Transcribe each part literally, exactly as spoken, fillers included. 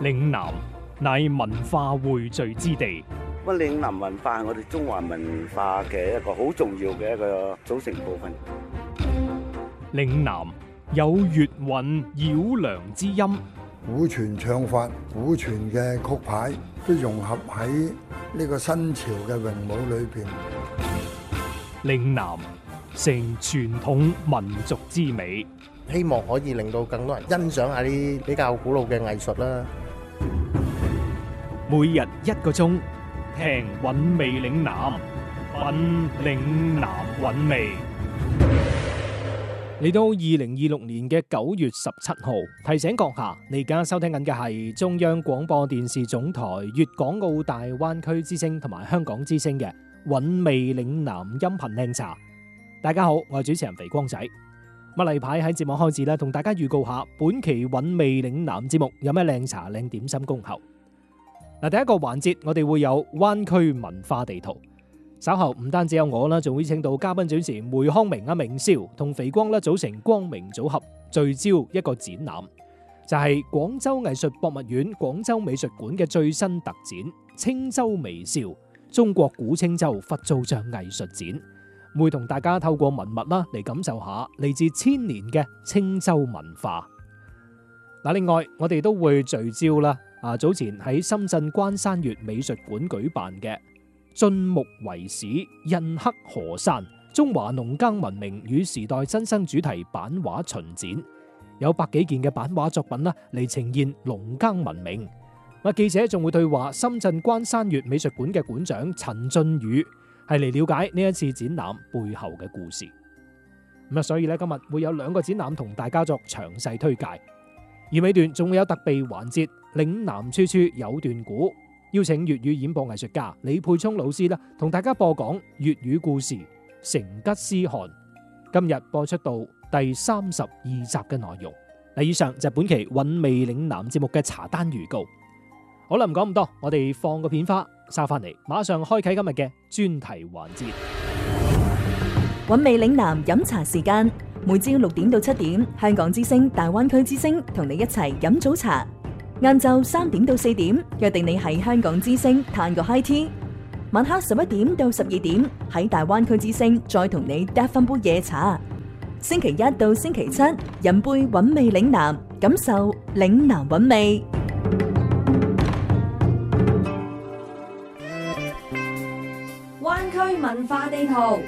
嶺南乃文化匯聚之地。 咁嶺南文化係我哋中華文化嘅一個好重要嘅一個組成部分。 嶺南有粵韻繞梁之音， 古傳唱法、古傳嘅曲牌都融合喺呢個新潮嘅詠舞裏邊。 嶺南成傳統民族之美， 希望可以令到更多人欣賞下啲比較古老嘅藝術啦。 每日一個鐘，聽韻味嶺南，品嶺南韻味。嚟到二零二六年嘅九月十七號，提醒閣下，你而家收聽緊嘅係中央廣播電視總台粵港澳大灣區之聲同埋香港之聲嘅韻味嶺南音頻靚茶。大家好，我係主持人肥光仔。咁例牌喺節目開始咧，同大家預告下本期韻味嶺南節目有咩靚茶靚點心恭候。嗱，第一個環節我哋會有灣區文化地圖。稍後唔單止有我啦，仲會請到嘉賓主持梅康明、阿明少同肥光啦組成光明組合，聚焦一個展覽，就係廣州藝術博物院廣州美術館嘅最新特展——青州微笑中國古青州佛造像藝術展，會同大家透過文物啦嚟感受下嚟自千年嘅青州文化。嗱，另外我哋都會聚焦啦，啊，早前喺深圳關山月美術館舉辦嘅晉木遺址印刻河山中華農耕文明與時代新生主題版畫巡展，有百幾件嘅版畫作品啦嚟呈現農耕文明。咁記者仲會對話深圳關山月美術館嘅館長陳俊宇，係嚟了解呢一次展覽背後嘅故事。咁啊，所以咧今日會有兩個展覽同大家作詳細推介，而尾段仲會有特備環節，嶺南處處有段古。邀請粵語演播藝術家李沛聰老師啦，同大家播講粵語故事《成吉思汗》。今日播出到第三十二集嘅內容。嗱，以上就係本期韻味嶺南節目嘅茶單預告。好啦，唔講咁多，我哋放個片花，收翻嚟，馬上開啟今日嘅專題環節。 韻味嶺南飲茶時間，每朝六點到七點，香港之聲、大灣區之聲同你一齊飲早茶。晏晝三點到四點，約定你喺香港之聲嘆個 high tea。晚黑十一點到十二點，喺大灣區之聲再同你嗒翻杯夜茶。星期一到星期七，飲杯韻味嶺南，感受嶺南韻味。灣區文化地圖。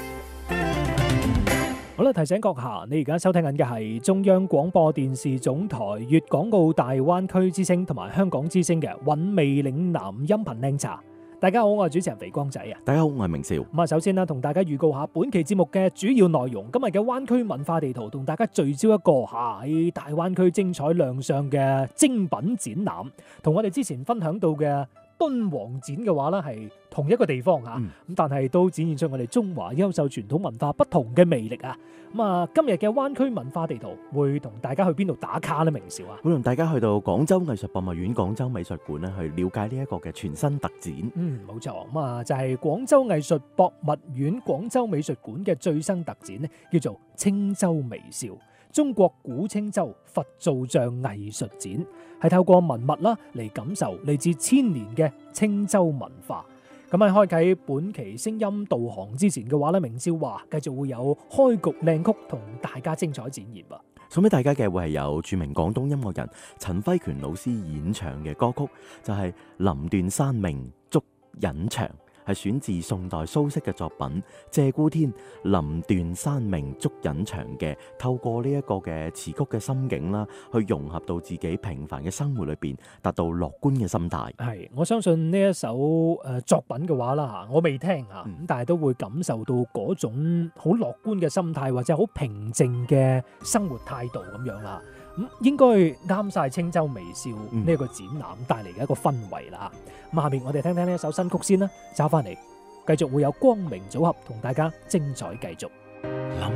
好啦，提醒閣下，你而家收聽緊嘅係中央廣播電視總台粵港澳大灣區之聲同埋香港之聲嘅韻味嶺南音頻靚茶。大家好，我係主持人肥光仔啊。 大家好，我係明少。 咁啊，首先啦，同大家預告下本期節目嘅主要內容。今日嘅灣區文化地圖同大家聚焦一個喺大灣區精彩亮相嘅精品展覽，同我哋之前分享到嘅敦煌展嘅話咧，係同一個地方嚇，咁、嗯、但係都展現出我哋中華優秀傳統文化不同嘅魅力啊！咁啊，今日嘅灣區文化地圖會同大家去邊度打卡呢？明少啊， 會同大家去到廣州藝術博物院廣州美術館咧，去了解呢一個嘅全新特展。 嗯，冇錯，咁啊就係廣州藝術博物院廣州美術館嘅最新特展咧，叫做青州微笑中國古青州佛造像藝術展，係透過文物啦嚟感受嚟自千年嘅青州文化。咁喺開啟本期聲音導航之前嘅話咧，明少話繼續會有開局靚曲同大家精彩展現啊！ 送俾大家嘅會係有著名廣東音樂人陳輝權老師演唱嘅歌曲，就係、是《林斷山明燭隱長》。係選自宋代蘇軾嘅作品《鷓鴣天》，林斷山明燭隱長嘅，透過呢一個嘅詞曲嘅心境啦，去融合到自己平凡嘅生活裏邊，達到樂觀嘅心態。 係，我相信呢一首誒作品嘅話啦嚇，我未聽嚇，咁、嗯、但係都會感受到嗰種好樂觀嘅心態，或者好平靜嘅生活態度咁樣啦。咁應該啱晒青州微笑呢一個展覽帶嚟嘅一個氛圍啦。咁下面我哋聽聽呢一首新曲先啦，找翻嚟繼續會有光明組合同大家精彩繼續。 林